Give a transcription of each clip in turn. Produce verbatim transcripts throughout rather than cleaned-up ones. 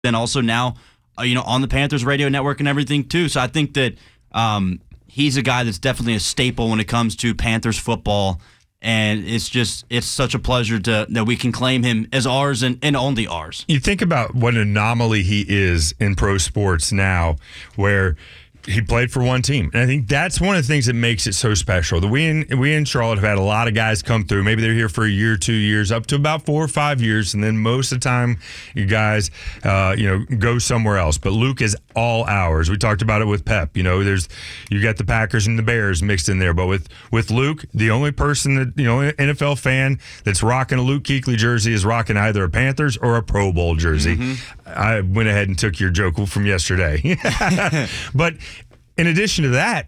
and also now, uh, you know, on the Panthers radio network and everything too. So I think that um, he's a guy that's definitely a staple when it comes to Panthers football. And it's just, it's such a pleasure to that we can claim him as ours and, and only ours. You think about what an anomaly he is in pro sports now, where he played for one team. And I think that's one of the things that makes it so special. The we in we in Charlotte have had a lot of guys come through. Maybe they're here for a year, two years, up to about four or five years, and then most of the time you guys uh, you know, go somewhere else. But Luke is all ours. We talked about it with Pep. You know, there's you got the Packers and the Bears mixed in there. But with with Luke, the only person that, you know, N F L fan that's rocking a Luke Kuechly jersey is rocking either a Panthers or a Pro Bowl jersey. Mm-hmm. I went ahead and took your joke from yesterday. But in addition to that,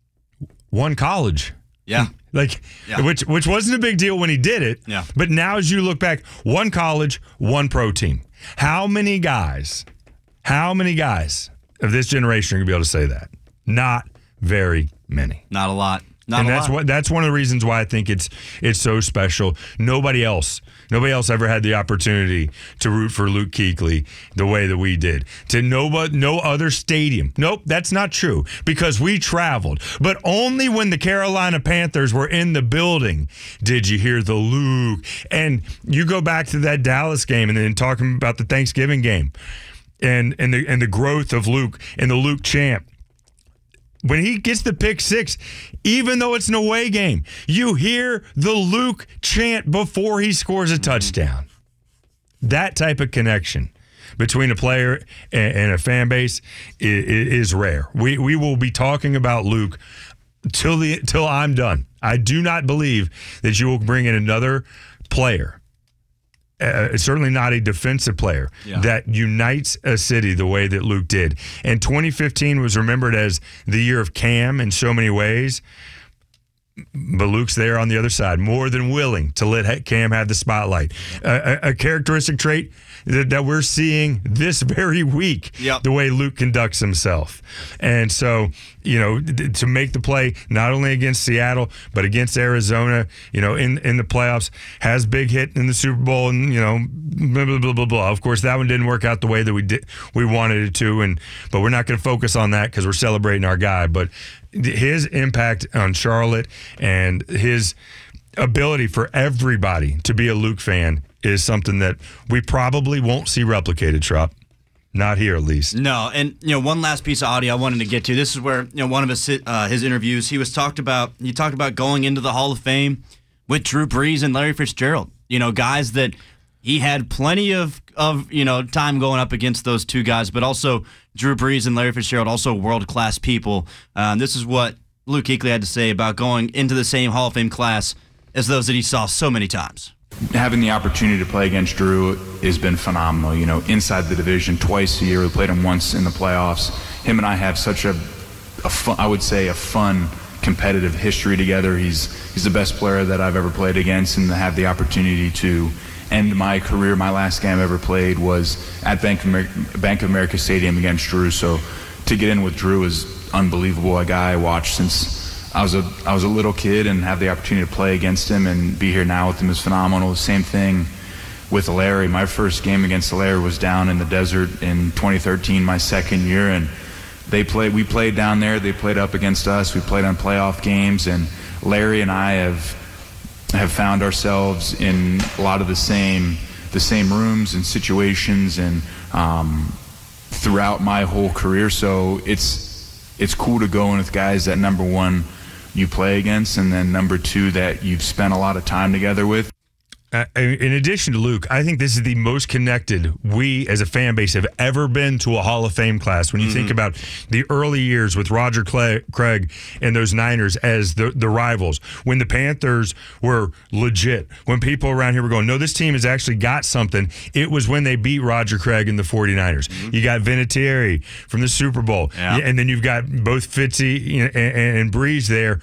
one college. Yeah. Like, yeah. which which wasn't a big deal when he did it. Yeah. But now as you look back, one college, one pro team. How many guys, how many guys of this generation are going to be able to say that? Not very many. Not a lot. Not and a that's lot. what that's one of the reasons why I think it's it's so special. Nobody else, nobody else ever had the opportunity to root for Luke Kuechly the way that we did. To no, no other stadium. Nope, that's not true, because we traveled. But only when the Carolina Panthers were in the building did you hear the Luke. And you go back to that Dallas game and then talking about the Thanksgiving game and and the and the growth of Luke and the Luke chant. When he gets the pick six, even though it's an away game, you hear the Luke chant before he scores a touchdown. That type of connection between a player and a fan base is rare. We we will be talking about Luke till the till I'm done. I do not believe that you will bring in another player. Uh, certainly not a defensive player yeah. that unites a city the way that Luke did. And twenty fifteen was remembered as the year of Cam in so many ways, but Luke's there on the other side, more than willing to let Cam have the spotlight. Uh, a, a characteristic trait that, that we're seeing this very week, yep. the way Luke conducts himself. And so, you know, to make the play not only against Seattle, but against Arizona, you know, in, in the playoffs, has big hit in the Super Bowl, and, you know, blah, blah, blah, blah, blah. Of course, that one didn't work out the way that we did, we wanted it to, and but we're not going to focus on that because we're celebrating our guy. But his impact on Charlotte and his ability for everybody to be a Luke fan is something that we probably won't see replicated, Trop. Not here, at least. No, and you know, one last piece of audio I wanted to get to. This is where, you know, one of his uh, his interviews, he was talked about. He talked about going into the Hall of Fame with Drew Brees and Larry Fitzgerald. You know, guys that he had plenty of of you know time going up against those two guys, but also Drew Brees and Larry Fitzgerald, also world class people. Um, this is what Luke Kuechly had to say about going into the same Hall of Fame class as those that he saw so many times. Having the opportunity to play against Drew has been phenomenal. You know, inside the division twice a year. We played him once in the playoffs. Him and I have such a, a fun, I would say, a fun competitive history together. He's he's the best player that I've ever played against, and to have the opportunity to end my career, my last game I ever played was at Bank of America, Bank of America Stadium against Drew. So to get in with Drew is unbelievable. A guy I watched since I was a I was a little kid, and have the opportunity to play against him and be here now with him is phenomenal. Same thing with Larry. My first game against Larry was down in the desert in twenty thirteen, my second year, and they played. We played down there. They played up against us. We played on playoff games, and Larry and I have have found ourselves in a lot of the same the same rooms and situations, and um, throughout my whole career. So it's it's cool to go in with guys that, number one, you play against, and then number two, that you've spent a lot of time together with. Uh, in addition to Luke, I think this is the most connected we as a fan base have ever been to a Hall of Fame class. When you mm-hmm. think about the early years with Roger Craig and those Niners as the, the rivals, when the Panthers were legit, when people around here were going, no, this team has actually got something, it was when they beat Roger Craig and the 49ers. Mm-hmm. You got Vinatieri from the Super Bowl, yeah. and then you've got both Fitzy and, and, and Brees there.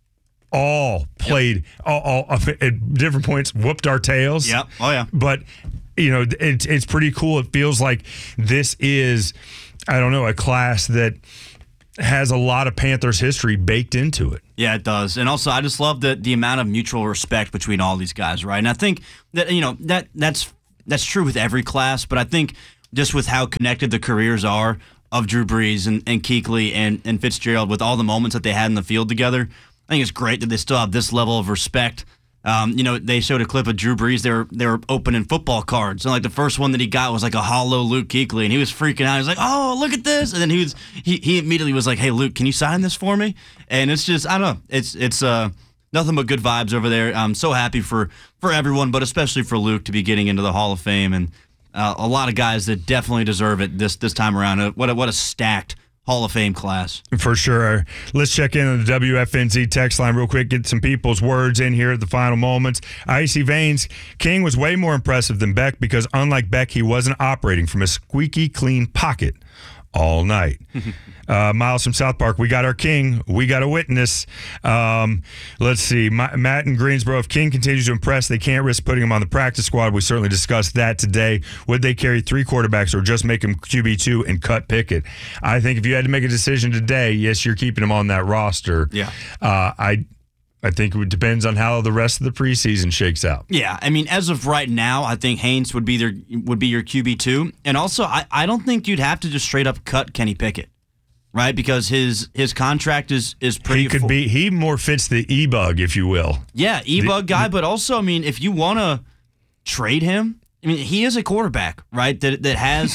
All played yep. all, all at different points, whooped our tails. Yep. Oh, yeah. But, you know, it's it's pretty cool. It feels like this is, I don't know, a class that has a lot of Panthers history baked into it. Yeah, it does. And also, I just love the the amount of mutual respect between all these guys, right? And I think that, you know, that that's that's true with every class, but I think just with how connected the careers are of Drew Brees and, and Kuechly and, and Fitzgerald with all the moments that they had in the field together. I think it's great that they still have this level of respect. Um, you know, they showed a clip of Drew Brees. They were, they were opening football cards. And, like, the first one that he got was, like, a hollow Luke Kuechly. And he was freaking out. He was like, oh, look at this. And then he was he, he immediately was like, hey, Luke, can you sign this for me? And it's just, I don't know. It's it's uh, nothing but good vibes over there. I'm so happy for, for everyone, but especially for Luke to be getting into the Hall of Fame. And uh, a lot of guys that definitely deserve it this this time around. Uh, what a, what a stacked Hall of Fame class. For sure. Let's check in on the W F N Z text line real quick, get some people's words in here at the final moments. Icy Veins, King was way more impressive than Beck because unlike Beck, he wasn't operating from a squeaky clean pocket all night. uh, Miles from South Park, we got our King. We got a witness. Um, let's see. My, Matt in Greensboro, if King continues to impress, they can't risk putting him on the practice squad. We certainly discussed that today. Would they carry three quarterbacks or just make him Q B two and cut Pickett? I think if you had to make a decision today, yes, you're keeping him on that roster. Yeah. Uh, I I think it depends on how the rest of the preseason shakes out. Yeah, I mean, as of right now, I think Haynes would be their would be your Q B two, and also I, I don't think you'd have to just straight up cut Kenny Pickett, right? Because his his contract is is pretty. He could full. be. He more fits the e-bug, if you will. Yeah, e-bug guy, but also, I mean, if you want to trade him, I mean, he is a quarterback, right? That that has.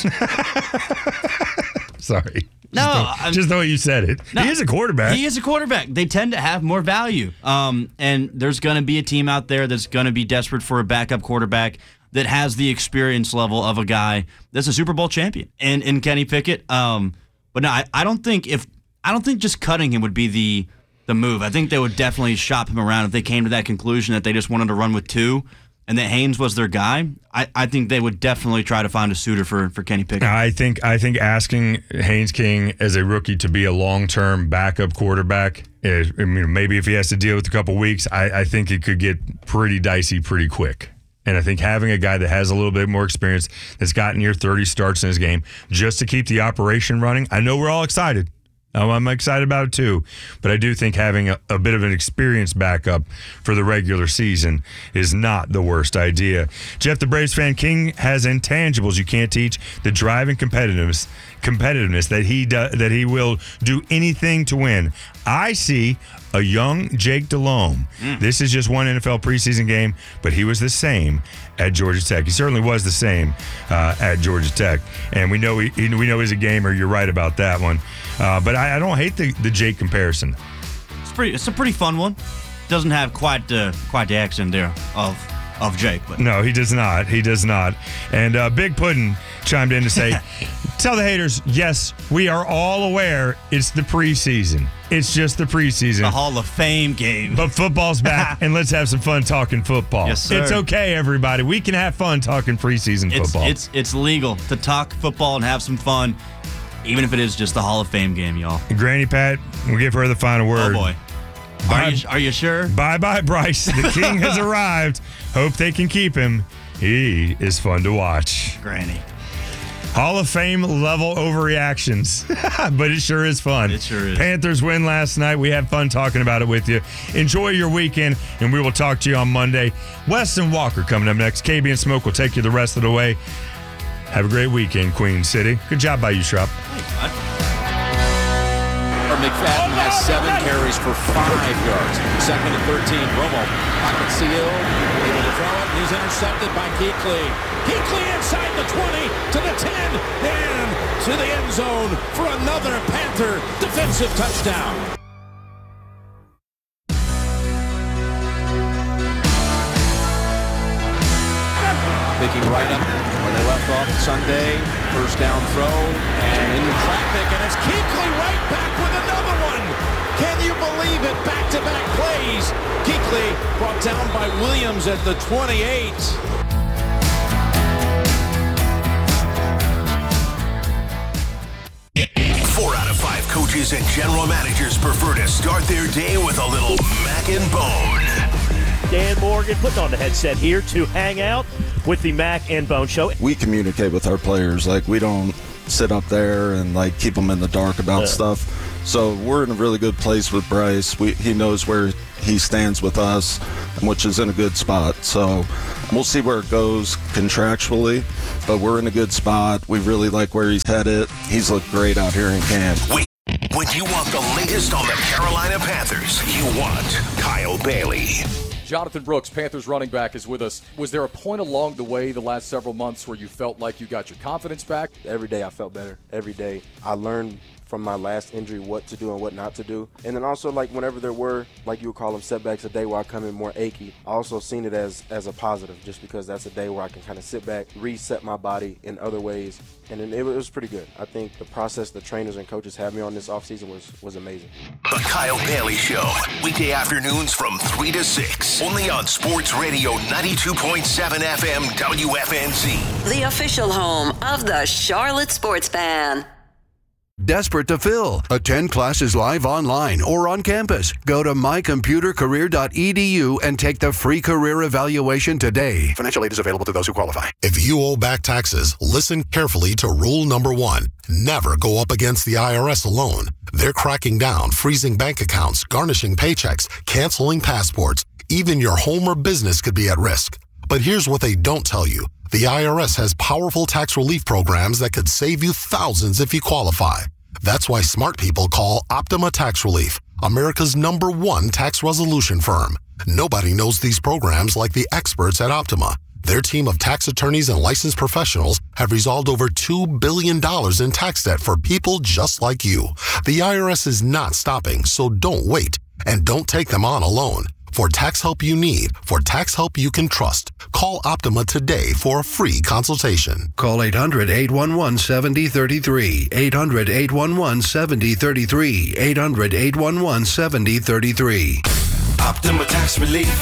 Sorry. No, just the, just the way you said it. No, he is a quarterback. He is a quarterback. They tend to have more value. Um, and there's going to be a team out there that's going to be desperate for a backup quarterback that has the experience level of a guy that's a Super Bowl champion. And in Kenny Pickett. Um, but no, I, I don't think if I don't think just cutting him would be the the move. I think they would definitely shop him around if they came to that conclusion that they just wanted to run with two. And that Haynes was their guy, I, I think they would definitely try to find a suitor for, for Kenny Pickett. I think I think asking Haynes King as a rookie to be a long-term backup quarterback, is, I mean, maybe if he has to deal with a couple weeks, I, I think it could get pretty dicey pretty quick. And I think having a guy that has a little bit more experience, that's gotten near thirty starts in his game, just to keep the operation running, I know we're all excited. I'm excited about it too, but I do think having a, a bit of an experienced backup for the regular season is not the worst idea. Jeff, the Braves fan, King has intangibles you can't teach. The drive and competitiveness, competitiveness that he do, that he will do anything to win. I see a young Jake Delhomme. Mm. This is just one N F L preseason game, but he was the same at Georgia Tech. He certainly was the same uh, at Georgia Tech, and we know he, we know he's a gamer. You're right about that one. Uh, but I, I don't hate the, the Jake comparison. It's pretty. It's a pretty fun one. Doesn't have quite uh, quite the accent there of of Jake, but no, he does not. He does not. And uh, Big Puddin chimed in to say, "Tell the haters, yes, we are all aware it's the preseason. It's just the preseason, the Hall of Fame game. But football's back, and let's have some fun talking football. Yes, sir. It's okay, everybody. We can have fun talking preseason it's, football. It's it's legal to talk football and have some fun." Even if it is just the Hall of Fame game, y'all. Granny Pat, we'll give her the final word. Oh, boy. Are you, are you sure? Bye-bye, Bryce. The king has arrived. Hope they can keep him. He is fun to watch. Granny. Hall of Fame level overreactions. But it sure is fun. It sure is. Panthers win last night. We had fun talking about it with you. Enjoy your weekend, and we will talk to you on Monday. Weston Walker coming up next. K B and Smoke will take you the rest of the way. Have a great weekend, Queen City. Good job by you, Schrupp. McFadden has seven carries for five yards. Second and thirteen. Romo, pocket seal, able to throw it. He's intercepted by Kuechly. Kuechly inside the twenty to the ten and to the end zone for another Panther defensive touchdown. Picking right up where they left off Sunday. First down throw and into traffic, and it's Kuechly right back with another one. Can you believe it? Back-to-back plays. Kuechly brought down by Williams at the twenty-eight. Four out of five coaches and general managers prefer to start their day with a little Mac and Bone. Dan Morgan putting on the headset here to hang out with the Mac and Bone Show. We communicate with our players. Like, we don't sit up there and, like, keep them in the dark about yeah. stuff. So we're in a really good place with Bryce. We, he knows where he stands with us, which is in a good spot. So we'll see where it goes contractually, but we're in a good spot. We really like where he's headed. He's looked great out here in camp. Wait, when you want the latest on the Carolina Panthers, you want Kyle Bailey. Jonathan Brooks, Panthers running back, is with us. Was there a point along the way the last several months where you felt like you got your confidence back? Every day I felt better. Every day I learned from my last injury what to do and what not to do. And then also, like, whenever there were, like you would call them setbacks, a day where I come in more achy, I also seen it as as a positive, just because that's a day where I can kind of sit back, reset my body in other ways. And then it was pretty good. I think the process the trainers and coaches had me on this offseason was, was amazing. The Kyle Bailey Show, weekday afternoons from three to six, only on Sports Radio ninety-two point seven F M W F N Z. The official home of the Charlotte Sports Fan. Desperate to fill? Attend classes live online or on campus. Go to my computer career dot e d u and take the free career evaluation today. Financial aid is available to those who qualify. If you owe back taxes, listen carefully to rule number one. Never go up against the I R S alone. They're cracking down, freezing bank accounts, garnishing paychecks, canceling passports. Even your home or business could be at risk. But here's what they don't tell you. The I R S has powerful tax relief programs that could save you thousands if you qualify. That's why smart people call Optima Tax Relief, America's number one tax resolution firm. Nobody knows these programs like the experts at Optima. Their team of tax attorneys and licensed professionals have resolved over two billion dollars in tax debt for people just like you. The I R S is not stopping, so don't wait. And don't take them on alone. For tax help you need, for tax help you can trust, call Optima today for a free consultation. Call eight hundred, eight one one, seven zero three three, eight hundred, eight one one, seven zero three three, eight hundred, eight one one, seven zero three three. Optima Tax Relief.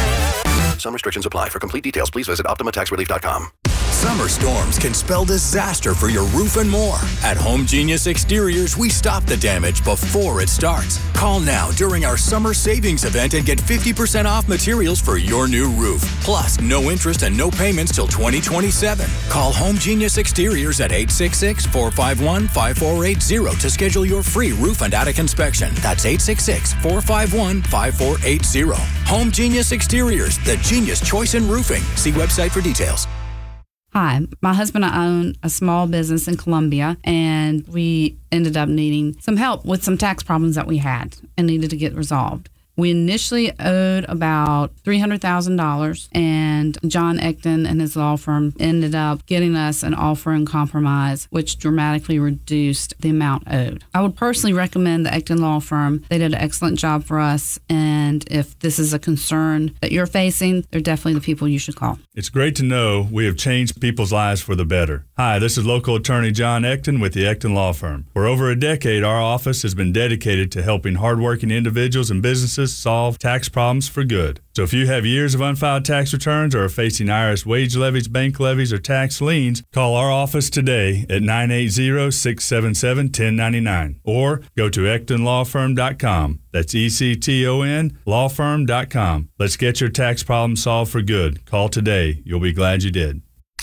Some restrictions apply. For complete details, please visit optima tax relief dot com. Summer storms can spell disaster for your roof and more. At Home Genius Exteriors, we stop the damage before it starts. Call now during our summer savings event and get fifty percent off materials for your new roof. Plus, no interest and no payments till twenty twenty-seven. Call Home Genius Exteriors at eight six six, four five one, five four eight zero to schedule your free roof and attic inspection. That's eight six six, four five one, five four eight zero. Home Genius Exteriors, the genius choice in roofing. See website for details. Hi, my husband and I own a small business in Columbia, and we ended up needing some help with some tax problems that we had and needed to get resolved. We initially owed about three hundred thousand dollars, and John Ecton and his law firm ended up getting us an offer in compromise, which dramatically reduced the amount owed. I would personally recommend the Ecton Law Firm. They did an excellent job for us, and if this is a concern that you're facing, they're definitely the people you should call. It's great to know we have changed people's lives for the better. Hi, this is local attorney John Ecton with the Ecton Law Firm. For over a decade, our office has been dedicated to helping hardworking individuals and businesses solve tax problems for good. So if you have years of unfiled tax returns or are facing I R S wage levies, bank levies, or tax liens, call our office today at nine eight zero, six seven seven, one zero nine nine or go to ecton law firm dot com. That's E C T O N law firm dot com. Let's get your tax problem solved for good. Call today. You'll be glad you did.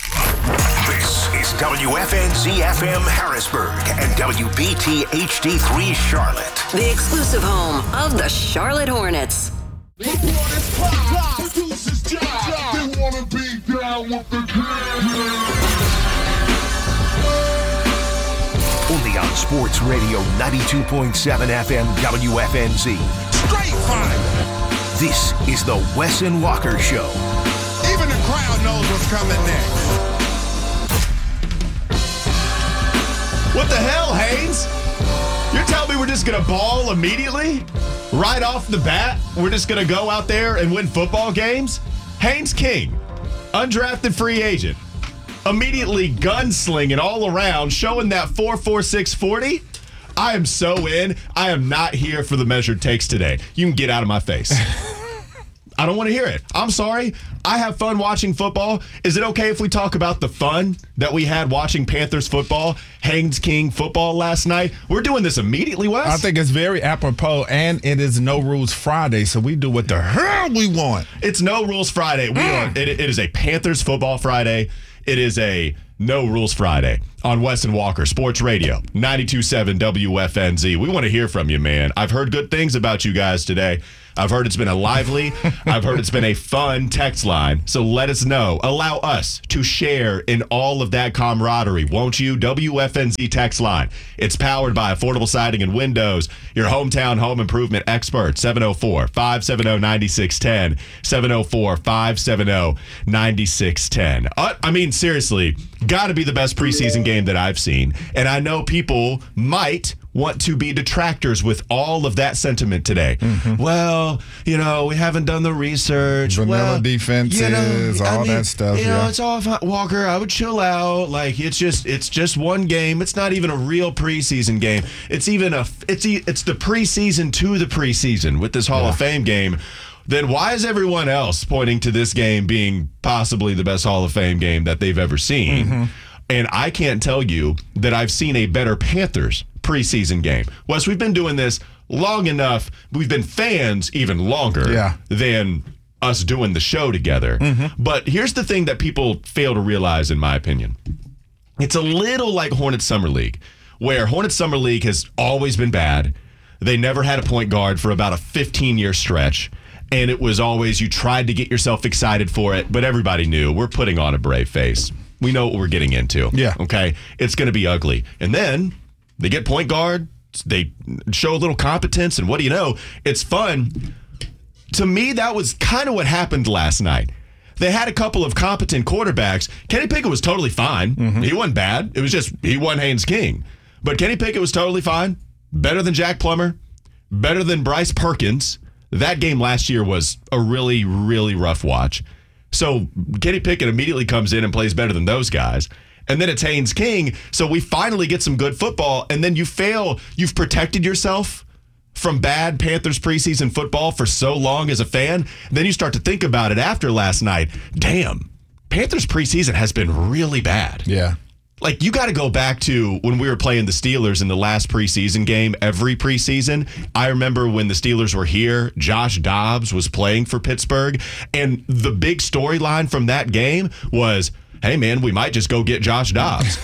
This is W F N Z F M Harrisburg and W B T H D three Charlotte. The exclusive home of the Charlotte Hornets. Only on Sports Radio ninety-two point seven F M W F N Z. Straight fire. This is the Wes and Walker Show. Even the crowd knows what's coming next. What the hell, Haynes? You're telling me we're just going to ball immediately? Right off the bat, we're just going to go out there and win football games? Haynes King, undrafted free agent, immediately gunslinging all around, showing that four four six forty. I am so in. I am not here for the measured takes today. You can get out of my face. I don't want to hear it. I'm sorry. I have fun watching football. Is it okay if we talk about the fun that we had watching Panthers football, Haynes King football last night? We're doing this immediately, Wes. I think it's very apropos, and it is No Rules Friday, so we do what the hell we want. It's No Rules Friday. We are. It, it is a Panthers football Friday. It is a No Rules Friday. on Wes and Walker, Sports Radio, ninety-two point seven W F N Z. We want to hear from you, man. I've heard good things about you guys today. I've heard it's been a lively, I've heard it's been a fun text line. So let us know. Allow us to share in all of that camaraderie, won't you? W F N Z text line. It's powered by Affordable Siding and Windows, your hometown home improvement expert. seven oh four, five seven zero, nine six one zero. seven oh four, five seven zero, nine six one zero. Uh, I mean, seriously, got to be the best preseason game that I've seen. And I know people might want to be detractors with all of that sentiment today. Mm-hmm. Well, you know, we haven't done the research. Vanilla well, defenses, you know, all I mean, that stuff. You yeah. know, it's all Walker. I would chill out. Like it's just, it's just one game. It's not even a real preseason game. It's even a, it's it's the preseason to the preseason with this Hall yeah. of Fame game. Then why is everyone else pointing to this game being possibly the best Hall of Fame game that they've ever seen? Mm-hmm. And I can't tell you that I've seen a better Panthers preseason game. Wes, we've been doing this long enough. We've been fans even longer yeah. than us doing the show together. Mm-hmm. But here's the thing that people fail to realize, in my opinion. It's a little like Hornets Summer League, where Hornets Summer League has always been bad. They never had a point guard for about a fifteen-year stretch. And it was always, you tried to get yourself excited for it, but everybody knew we're putting on a brave face. We know what we're getting into. Yeah. Okay? It's going to be ugly. And then they get point guard. They show a little competence. And what do you know? It's fun. To me, that was kind of what happened last night. They had a couple of competent quarterbacks. Kenny Pickett was totally fine. Mm-hmm. He wasn't bad. It was just he won Haynes King. But Kenny Pickett was totally fine. Better than Jack Plummer. Better than Bryce Perkins. That game last year was a really, really rough watch. So Kenny Pickett immediately comes in and plays better than those guys. And then it's Haynes King. So we finally get some good football. And then you fail. You've protected yourself from bad Panthers preseason football for so long as a fan. Then you start to think about it after last night. Damn, Panthers preseason has been really bad. Yeah. Like, you got to go back to when we were playing the Steelers in the last preseason game, every preseason. I remember when the Steelers were here, Josh Dobbs was playing for Pittsburgh. And the big storyline from that game was, hey, man, we might just go get Josh Dobbs.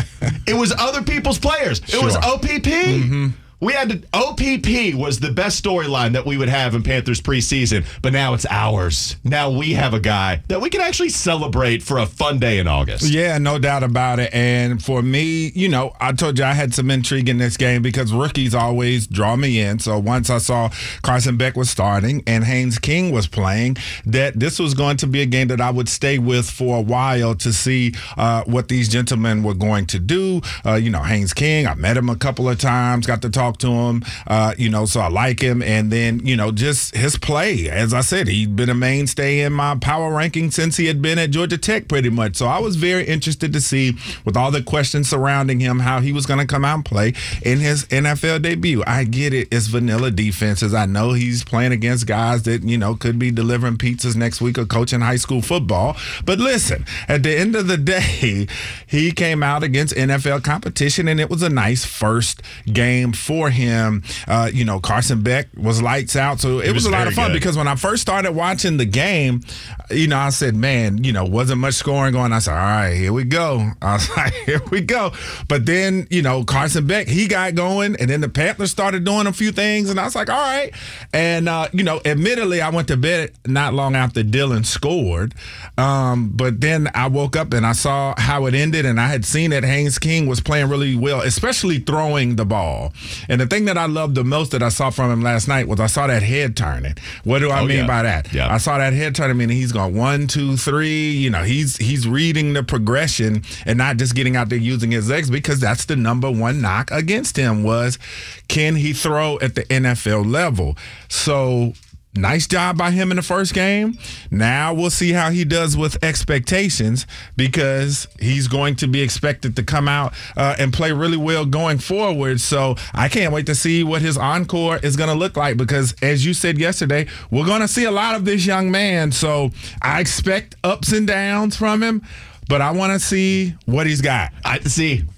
It was other people's players. It Sure. was O P P. Mm-hmm. We had to, O P P was the best storyline that we would have in Panthers preseason, but now it's ours. Now we have a guy that we can actually celebrate for a fun day in August. Yeah, no doubt about it. And for me, you know, I told you I had some intrigue in this game because rookies always draw me in. So once I saw Carson Beck was starting and Haynes King was playing, that this was going to be a game that I would stay with for a while to see uh, what these gentlemen were going to do. Uh, you know, Haynes King, I met him a couple of times, got to talk to him, uh, you know, so I like him. And then, you know, just his play. As I said, he'd been a mainstay in my power ranking since he had been at Georgia Tech pretty much. So I was very interested to see, with all the questions surrounding him, how he was going to come out and play in his N F L debut. I get it. It's vanilla defenses. I know he's playing against guys that, you know, could be delivering pizzas next week or coaching high school football. But listen, at the end of the day, he came out against N F L competition, and it was a nice first game for him. Uh, you know, Carson Beck was lights out. So it, it was, was a lot of fun good. Because when I first started watching the game, you know, I said, man, you know, wasn't much scoring going. I said, all right, here we go. I was like, here we go. But then, you know, Carson Beck, he got going, and then the Panthers started doing a few things, and I was like, all right. And, uh, you know, admittedly, I went to bed not long after Dylan scored. Um, but then I woke up and I saw how it ended, and I had seen that Haynes King was playing really well, especially throwing the ball. And the thing that I loved the most that I saw from him last night was I saw that head turning. What do I oh, mean yeah. by that? Yeah. I saw that head turning, meaning he's going one, two, three. You know, he's he's reading the progression and not just getting out there using his legs, because that's the number one knock against him was, can he throw at the N F L level? So nice job by him in the first game. Now we'll see how he does with expectations, because he's going to be expected to come out uh, and play really well going forward. So I can't wait to see what his encore is going to look like, because as you said yesterday, we're going to see a lot of this young man. So I expect ups and downs from him, but I want to see what he's got. I see.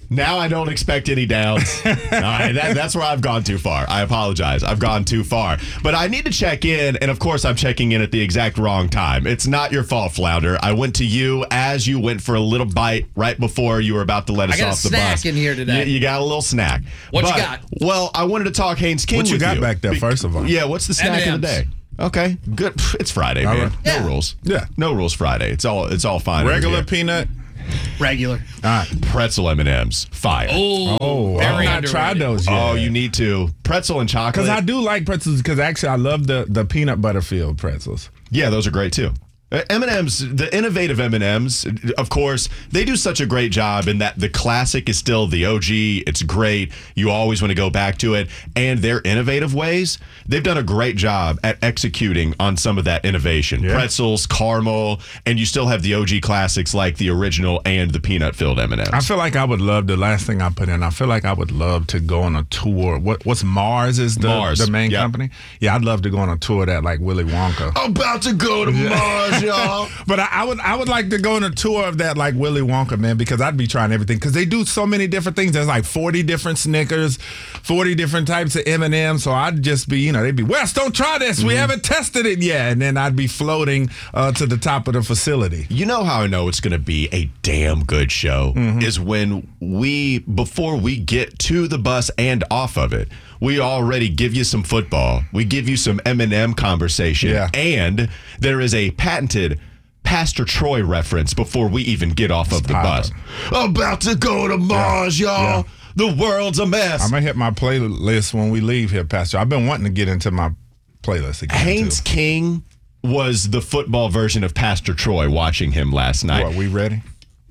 Now I don't expect any downs. All right, that, that's where I've gone too far. I apologize. I've gone too far. But I need to check in, and of course I'm checking in at the exact wrong time. It's not your fault, Flounder. I went to you as you went for a little bite right before you were about to let us I got off a the snack bus. in here today. You, you got a little snack. What you But, got? Well, I wanted to talk Haynes King What you with got you. back there, first of all? Yeah, what's the snack M and of the M's. day? Okay, good. It's Friday, All man. right. No Yeah. rules. Yeah. No rules Friday. It's all it's all fine. over Regular here. peanut. Regular. All right. Pretzel M and M's. Fire. Oh, Oh, very I've not tried underrated. those yet. Oh, you need to. Pretzel and chocolate. Because I do like pretzels. Because actually, I love the the peanut butter filled pretzels. Yeah, those are great too. Uh, M and M's, the innovative M and M's, of course, they do such a great job in that the classic is still the O G. It's great. You always want to go back to it. And their innovative ways, they've done a great job at executing on some of that innovation. Yeah. Pretzels, caramel, and you still have the O G classics like the original and the peanut-filled M and M's. I feel like I would love the last thing I put in. I feel like I would love to go on a tour. What what's Mars is the Mars, the main yep. company? Yeah, I'd love to go on a tour of that like Willy Wonka. About to go to Mars, y'all. But I, I would I would like to go on a tour of that like Willy Wonka, man, because I'd be trying everything. Because they do so many different things. There's like forty different Snickers, forty different types of M and M's. So I'd just be, you know, they'd be, Wes, don't try this. We haven't tested it yet. And then I'd be floating uh, to the top of the facility. You know how I know it's going to be a damn good show is when we, before we get to the bus and off of it, we already give you some football. We give you some M and M conversation. Yeah. And there is a patented Pastor Troy reference before we even get off of the bus. About to go to Mars, y'all. Yeah. The world's a mess. I'm going to hit my playlist when we leave here, Pastor. I've been wanting to get into my playlist again, Haynes too. King was the football version of Pastor Troy watching him last night. What, we ready?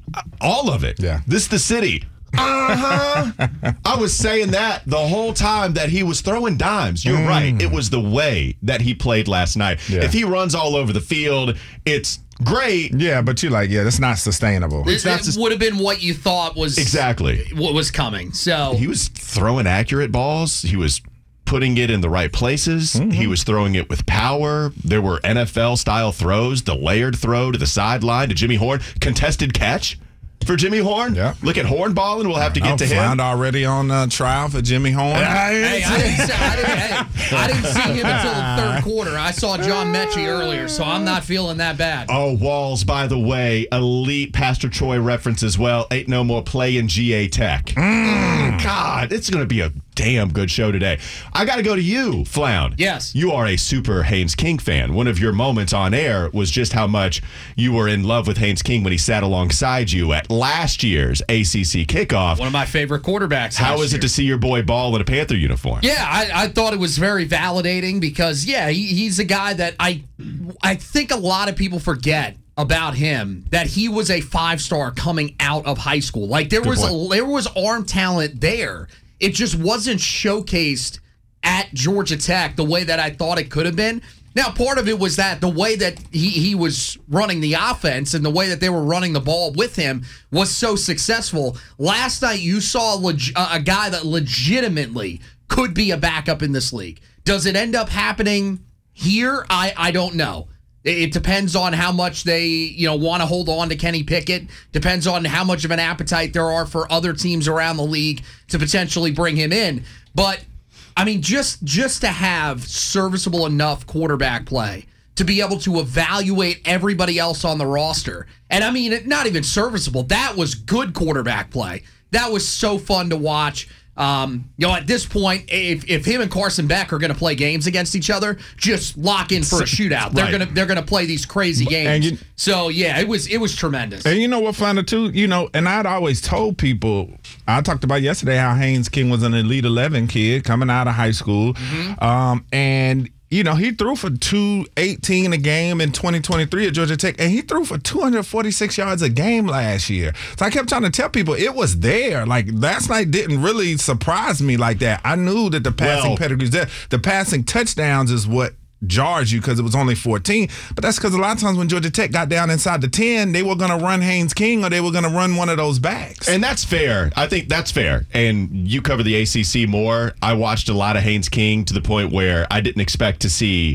All of it. Yeah. This the city. Uh-huh. I was saying that the whole time that he was throwing dimes. You're Mm. right. It was the way that he played last night. Yeah. If he runs all over the field, it's great. Yeah, but you're like, yeah, that's not sustainable. It, it would have been what you thought was Exactly. what was coming. So He was throwing accurate balls. He was putting it in the right places. Mm-hmm. He was throwing it with power. There were N F L style throws, the layered throw to the sideline to Jimmy Horn, contested catch for Jimmy Horn. Yeah. Look at Horn balling. We'll have to get I'm to him. found already on uh, trial for Jimmy Horn. Hey, I didn't, see, I, didn't, hey, I didn't see him until the third quarter. I saw John Mechie earlier, so I'm not feeling that bad. Oh, Walls, by the way, elite Pastor Troy reference as well. Ain't no more play in G A Tech. Mm, God, it's going to be a damn good show today. I got to go to you, Flound. Yes. You are a super Haynes King fan. One of your moments on air was just how much you were in love with Haynes King when he sat alongside you at last year's A C C kickoff. One of my favorite quarterbacks. How last is year. it to see your boy ball in a Panther uniform? Yeah, I, I thought it was very validating because, yeah, he, he's a guy that I, I think a lot of people forget about him, that he was a five-star coming out of high school. Like, there Good was point. a, there was arm talent there. It just wasn't showcased at Georgia Tech the way that I thought it could have been. Now, part of it was that the way that he, he was running the offense and the way that they were running the ball with him was so successful. Last night, you saw a, leg- a guy that legitimately could be a backup in this league. Does it end up happening here? I, I don't know. It, it depends on how much they, you know, want to hold on to Kenny Pickett. Depends on how much of an appetite there are for other teams around the league to potentially bring him in. But I mean, just just to have serviceable enough quarterback play to be able to evaluate everybody else on the roster. And I mean, not even serviceable. That was good quarterback play. That was so fun to watch. Um, you know, at this point, if if him and Carson Beck are going to play games against each other, just lock in for a shootout. They're Right. gonna they're gonna play these crazy games. And you- so yeah, it was it was tremendous. And you know what, Flounder, too? You know, and I'd always told people, I talked about yesterday how Haynes King was an Elite eleven kid coming out of high school. Mm-hmm. Um, and, you know, he threw for two eighteen a game in twenty twenty-three at Georgia Tech, and he threw for two hundred forty-six yards a game last year. So I kept trying to tell people it was there. Like, last night didn't really surprise me like that. I knew that the passing Well- pedigree is there. The passing touchdowns is what jars you because it was only fourteen, but that's because a lot of times when Georgia Tech got down inside the ten, they were going to run Haynes King or they were going to run one of those backs. And that's fair. I think that's fair. And you cover the A C C more. I watched a lot of Haynes King to the point where I didn't expect to see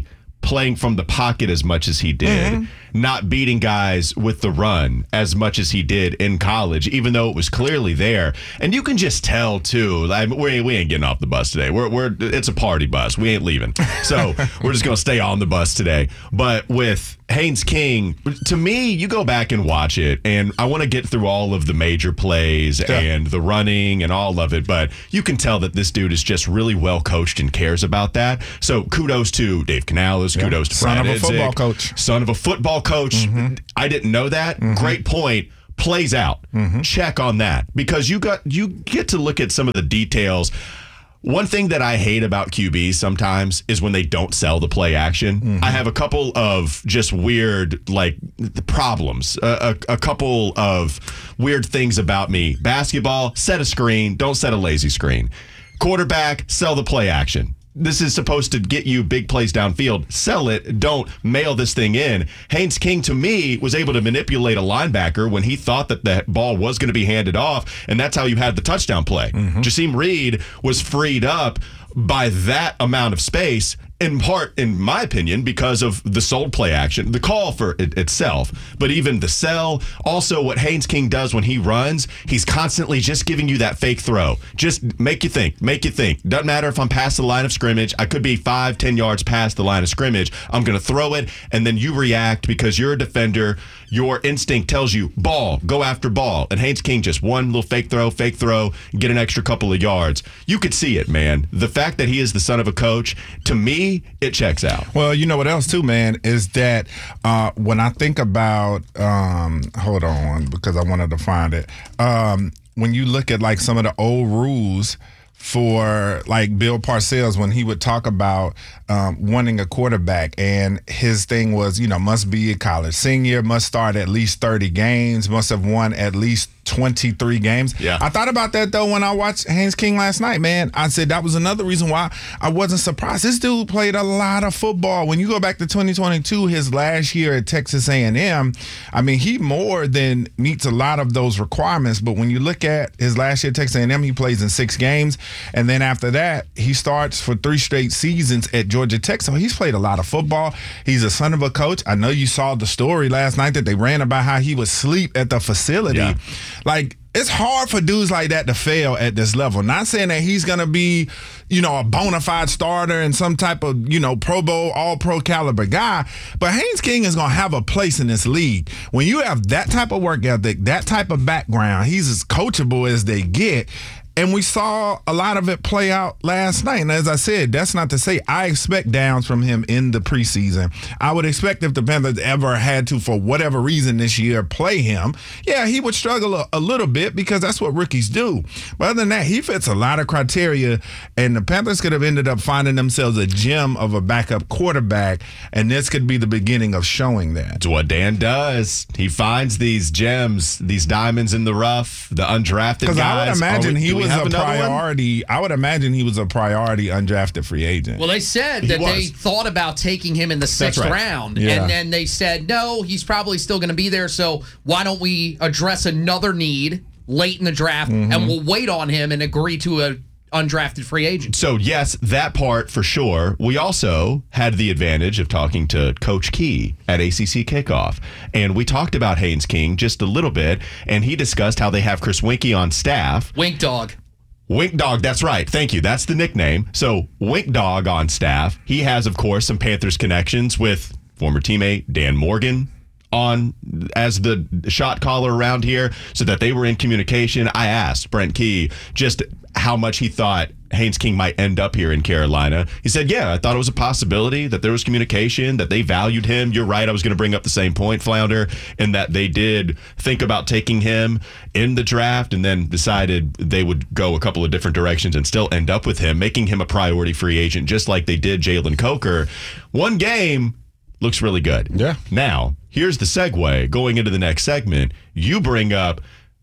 playing from the pocket as much as he did, mm-hmm. not beating guys with the run as much as he did in college, even though it was clearly there. And you can just tell too. Like, we we ain't getting off the bus today. We're we're it's a party bus. We ain't leaving. So we're just gonna stay on the bus today. But with Haynes King, to me, you go back and watch it, and I want to get through all of the major plays yeah. and the running and all of it, but you can tell that this dude is just really well coached and cares about that. So kudos to Dave Canales, yeah. kudos to son Brad of a Idzik, football coach. Son of a football coach. Mm-hmm. I didn't know that. Mm-hmm. Great point. Plays out. Mm-hmm. Check on that, because you got you get to look at some of the details. One thing that I hate about Q Bs sometimes is when they don't sell the play action. Mm-hmm. I have a couple of just weird, like, problems. A, a, a couple of weird things about me. Basketball, set a screen. Don't set a lazy screen. Quarterback, sell the play action. This is supposed to get you big plays downfield. Sell it. Don't mail this thing in. Haynes King, to me, was able to manipulate a linebacker when he thought that the ball was going to be handed off, and that's how you had the touchdown play. Mm-hmm. Jasim Reed was freed up by that amount of space, in part, in my opinion, because of the sold play action, the call for it itself, but even the sell. Also, what Haynes King does when he runs, he's constantly just giving you that fake throw. Just make you think, make you think. Doesn't matter if I'm past the line of scrimmage. I could be five, ten yards past the line of scrimmage. I'm going to throw it, and then you react because you're a defender. Your instinct tells you, ball, go after ball. And Haynes King, just one little fake throw, fake throw, get an extra couple of yards. You could see it, man. The fact that he is the son of a coach, to me, it checks out. Well, you know what else, too, man, is that uh, when I think about, um, hold on, because I wanted to find it. Um, when you look at, like, some of the old rules for, like, Bill Parcells, when he would talk about um, wanting a quarterback, and his thing was, you know, must be a college senior, must start at least thirty games, must have won at least twenty-three games. Yeah. I thought about that, though, when I watched Haynes King last night, man. I said that was another reason why I wasn't surprised. This dude played a lot of football. When you go back to twenty twenty-two, his last year at Texas A and M, I mean, he more than meets a lot of those requirements. But when you look at his last year at Texas A and M, he plays in six games. And then after that, he starts for three straight seasons at Georgia Tech. So he's played a lot of football. He's a son of a coach. I know you saw the story last night that they ran about how he would sleep at the facility. Yeah. Like, it's hard for dudes like that to fail at this level. Not saying that he's going to be, you know, a bona fide starter and some type of, you know, Pro Bowl, all-pro caliber guy, but Haynes King is going to have a place in this league. When you have that type of work ethic, that type of background, he's as coachable as they get. And we saw a lot of it play out last night. And as I said, that's not to say I expect downs from him in the preseason. I would expect if the Panthers ever had to, for whatever reason this year, play him, yeah, he would struggle a, a little bit because that's what rookies do. But other than that, he fits a lot of criteria, and the Panthers could have ended up finding themselves a gem of a backup quarterback, and this could be the beginning of showing that. It's what Dan does. He finds these gems, these diamonds in the rough, the undrafted guys. Because I would imagine we, he was was a priority. One? I would imagine he was a priority undrafted free agent. Well, they said that they thought about taking him in the sixth right. round, yeah. and then they said, no, he's probably still going to be there, so why don't we address another need late in the draft, mm-hmm. and we'll wait on him and agree to a undrafted free agent. So, yes, that part for sure. We also had the advantage of talking to Coach Key at A C C Kickoff, and we talked about Haynes King just a little bit, and he discussed how they have Chris Winkie on staff. Wink Dog. Wink Dog, that's right. Thank you. That's the nickname. So, Wink Dog on staff. He has, of course, some Panthers connections with former teammate Dan Morgan on as the shot caller around here, so that they were in communication. I asked Brent Key just how much he thought Haynes King might end up here in Carolina. He said, yeah, I thought it was a possibility, that there was communication, that they valued him. You're right, I was going to bring up the same point, Flounder, and that they did think about taking him in the draft and then decided they would go a couple of different directions and still end up with him, making him a priority free agent, just like they did Jalen Coker. One game looks really good. Yeah. Now, here's the segue. Going into the next segment, you bring up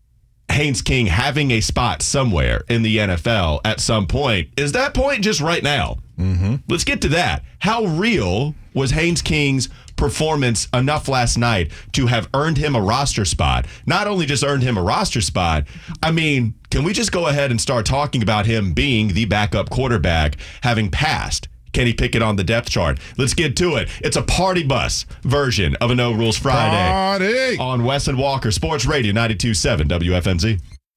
Haynes King having a spot somewhere in the N F L at some point. Is that point just right now? Mm-hmm. Let's get to that. How real was Haynes King's performance enough last night to have earned him a roster spot? Not only just earned him a roster spot, I mean, can we just go ahead and start talking about him being the backup quarterback, having passed Kenny Pickett on the depth chart. Let's get to it. It's a party bus version of a No Rules Friday. Party. On Wes and Walker, Sports Radio ninety-two point seven W F N Z.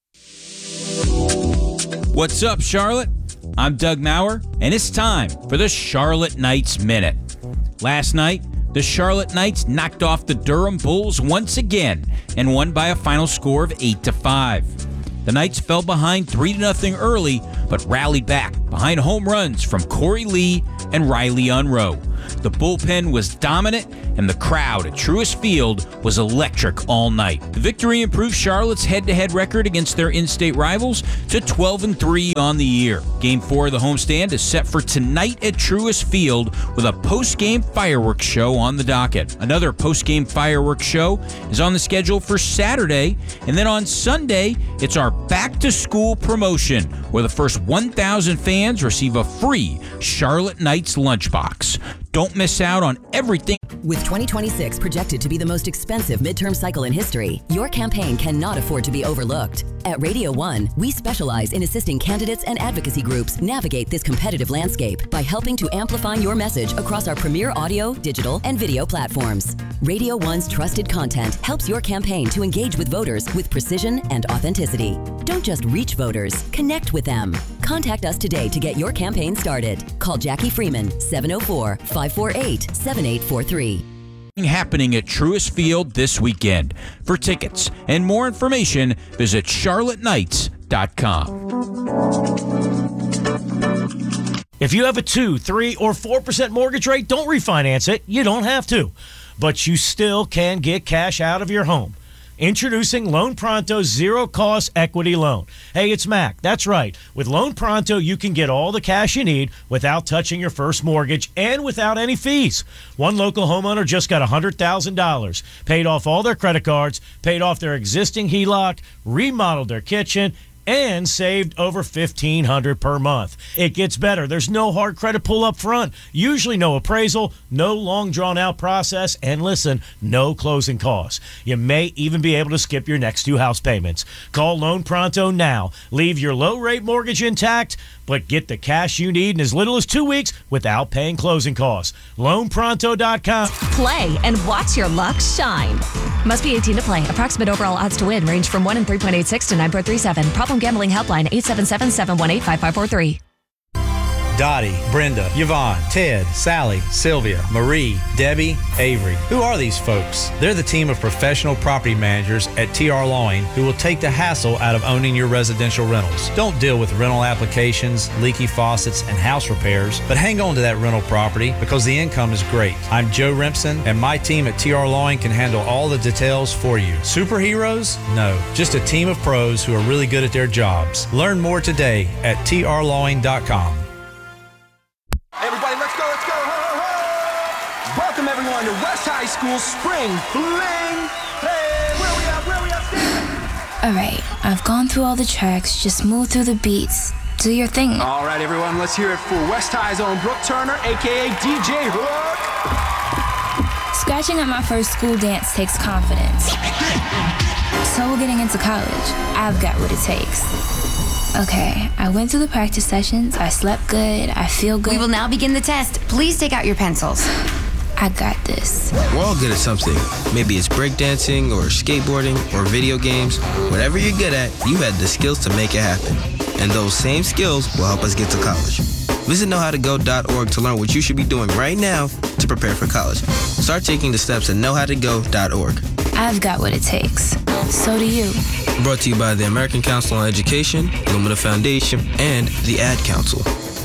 What's up, Charlotte? I'm Doug Maurer, and it's time for the Charlotte Knights Minute. Last night, the Charlotte Knights knocked off the Durham Bulls once again and won by a final score of eight to five. The Knights fell behind three to nothing early, but rallied back behind home runs from Corey Lee and Riley Unroe. The bullpen was dominant, and the crowd at Truist Field was electric all night. The victory improved Charlotte's head-to-head record against their in-state rivals to twelve and three on the year. Game four of the homestand is set for tonight at Truist Field with a post-game fireworks show on the docket. Another post-game fireworks show is on the schedule for Saturday, and then on Sunday, it's our back-to-school promotion, where the first one thousand fans receive a free Charlotte Knights lunchbox. Don't miss out on everything. With twenty twenty-six projected to be the most expensive midterm cycle in history, your campaign cannot afford to be overlooked. At Radio One, we specialize in assisting candidates and advocacy groups navigate this competitive landscape by helping to amplify your message across our premier audio, digital, and video platforms. Radio One's trusted content helps your campaign to engage with voters with precision and authenticity. Don't just reach voters, connect with them. Contact us today to get your campaign started. Call Jackie Freeman, seven oh four, five four eight, seven eight four three. Happening at Truist Field this weekend. For tickets and more information, visit charlotte knights dot com. If you have a two, three, or four percent mortgage rate, don't refinance it. You don't have to. But you still can get cash out of your home. Introducing Loan Pronto's zero-cost equity loan. Hey, it's Mac. That's right. With Loan Pronto, you can get all the cash you need without touching your first mortgage and without any fees. One local homeowner just got one hundred thousand dollars, paid off all their credit cards, paid off their existing H E L O C, remodeled their kitchen, and saved over fifteen hundred dollars per month. It gets better. There's no hard credit pull up front, usually no appraisal, no long drawn out process, and listen, no closing costs. You may even be able to skip your next two house payments. Call Loan Pronto now. Leave your low rate mortgage intact, but get the cash you need in as little as two weeks without paying closing costs. loan pronto dot com. Play and watch your luck shine. Must be eighteen to play. Approximate overall odds to win range from one in three point eight six to nine point three seven. Problem gambling helpline eight seven seven, seven one eight, five five four three. Dottie, Brenda, Yvonne, Ted, Sally, Sylvia, Marie, Debbie, Avery. Who are these folks? They're the team of professional property managers at T R Lawing who will take the hassle out of owning your residential rentals. Don't deal with rental applications, leaky faucets, and house repairs, but hang on to that rental property because the income is great. I'm Joe Rimpson, and my team at T R Lawing can handle all the details for you. Superheroes? No, just a team of pros who are really good at their jobs. Learn more today at T R lawing dot com. Everybody, let's go, let's go. Ho, ho, ho. Welcome, everyone, to West High School Spring Fling. Hey, where we at, where we at, Steve? All right, I've gone through all the tracks. Just move through the beats. Do your thing. All right, everyone, let's hear it for West High's own Brooke Turner, a k a. D J Hook. Scratching at my first school dance takes confidence. So getting into college, I've got what it takes. Okay, I went through the practice sessions, I slept good, I feel good. We will now begin the test. Please take out your pencils. I got this. We're all good at something. Maybe it's breakdancing or skateboarding or video games. Whatever you're good at, you had the skills to make it happen. And those same skills will help us get to college. Visit know how to go dot org to learn what you should be doing right now to prepare for college. Start taking the steps at know how to go dot org. I've got what it takes. So do you. Brought to you by the American Council on Education, Lumina Foundation, and the Ad Council.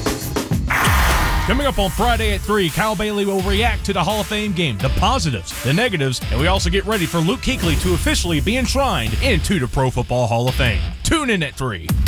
Coming up on Friday at three, Kyle Bailey will react to the Hall of Fame game, the positives, the negatives, and we also get ready for Luke Kuechly to officially be enshrined into the Pro Football Hall of Fame. Tune in at three.